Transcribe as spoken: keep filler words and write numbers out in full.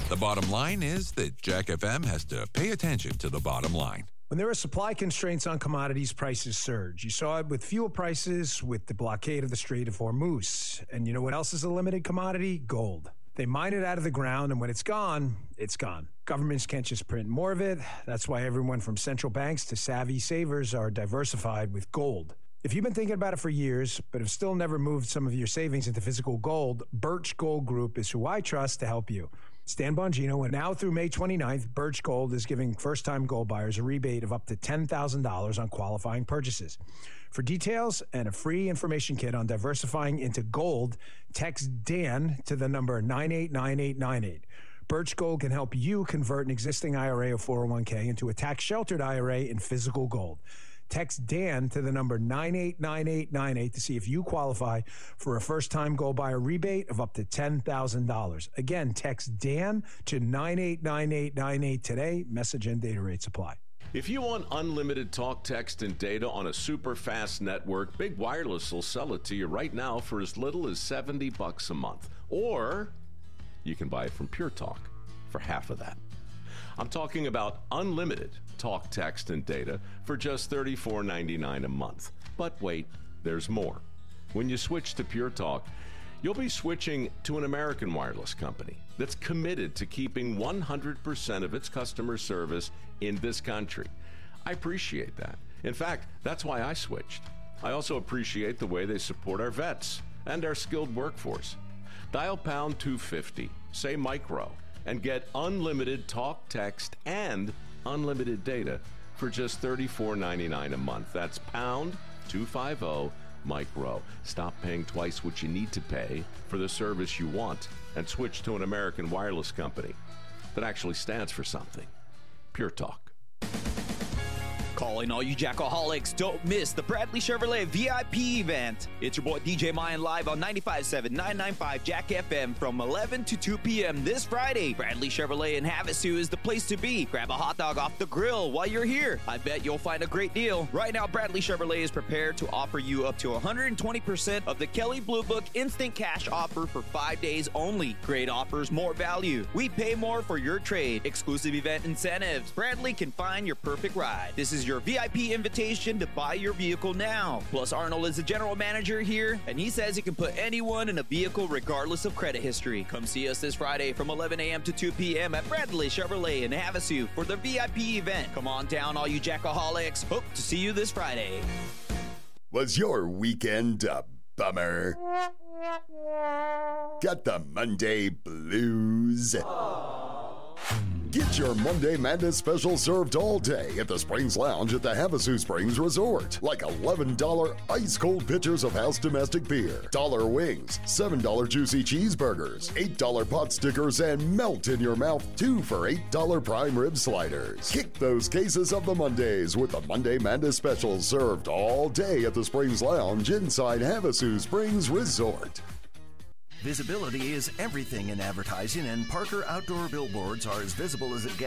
The bottom line is that Jack F M has to pay attention to the bottom line. When there are supply constraints on commodities, prices surge. You saw it with fuel prices, with the blockade of the Strait of Hormuz. And you know what else is a limited commodity? Gold. They mine it out of the ground, and when it's gone, it's gone. Governments can't just print more of it. That's why everyone from central banks to savvy savers are diversified with gold. If you've been thinking about it for years, but have still never moved some of your savings into physical gold, Birch Gold Group is who I trust to help you. Stan Bongino, and now through May twenty-ninth, Birch Gold is giving first-time gold buyers a rebate of up to ten thousand dollars on qualifying purchases. For details and a free information kit on diversifying into gold, text Dan to the number nine eight nine eight nine eight. Birch Gold can help you convert an existing I R A or four oh one k into a tax-sheltered I R A in physical gold. Text Dan to the number nine eight nine eight nine eight to see if you qualify for a first-time gold buyer rebate of up to ten thousand dollars. Again, text Dan to nine eight nine eight nine eight today. Message and data rates apply. If you want unlimited talk, text, and data on a super fast network, Big Wireless will sell it to you right now for as little as seventy bucks a month. Or you can buy it from Pure Talk for half of that. I'm talking about unlimited talk, text, and data for just thirty-four ninety-nine a month. But wait, there's more. When you switch to Pure Talk, you'll be switching to an American wireless company that's committed to keeping one hundred percent of its customer service in this country. I appreciate that. In fact, that's why I switched. I also appreciate the way they support our vets and our skilled workforce. Dial pound two fifty, say micro, and get unlimited talk, text, and unlimited data for just thirty-four ninety-nine a month. That's pound two fifty micro. Stop paying twice what you need to pay for the service you want and switch to an American wireless company that actually stands for something. Pure Talk. Calling all you Jackaholics, don't miss the Bradley Chevrolet V I P event. It's your boy D J Mayan live on ninety-five point seven, nine ninety-five Jack F M from eleven to two p.m. this Friday. Bradley Chevrolet in Havasu is the place to be. Grab a hot dog off the grill while you're here. I bet you'll find a great deal. Right now, Bradley Chevrolet is prepared to offer you up to one hundred twenty percent of the Kelley Blue Book instant cash offer for five days only. Great offers, more value. We pay more for your trade. Exclusive event incentives. Bradley can find your perfect ride. This is your V I P invitation to buy your vehicle now. Plus, Arnold is the general manager here, and he says he can put anyone in a vehicle regardless of credit history. Come see us this Friday from eleven a.m. to two p.m. at Bradley Chevrolet in Havasu for the V I P event. Come on down, all you Jackaholics. Hope to see you this Friday. Was your weekend a bummer? Got the Monday blues? Get your Monday Madness special served all day at the Springs Lounge at the Havasu Springs Resort. Like eleven dollars ice-cold pitchers of house domestic beer, dollar wings, seven dollars juicy cheeseburgers, eight dollars pot stickers, and melt-in-your-mouth two for eight dollars prime rib sliders. Kick those cases of the Mondays with the Monday Madness special served all day at the Springs Lounge inside Havasu Springs Resort. Visibility is everything in advertising, and Parker Outdoor Billboards are as visible as it gets.